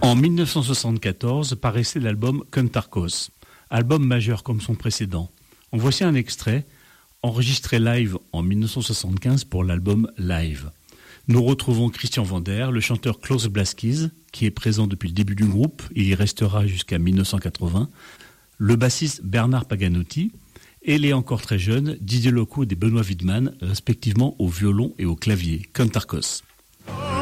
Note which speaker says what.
Speaker 1: En 1974 paraissait l'album Kantarkos, album majeur comme son précédent. En voici un extrait, enregistré live en 1975 pour l'album Live. Nous retrouvons Christian Vander, le chanteur Klaus Blaskis, qui est présent depuis le début du groupe, il y restera jusqu'à 1980, le bassiste Bernard Paganotti, et les encore très jeunes Didier Loco et Benoît Widman, respectivement au violon et au clavier. Kantarkos.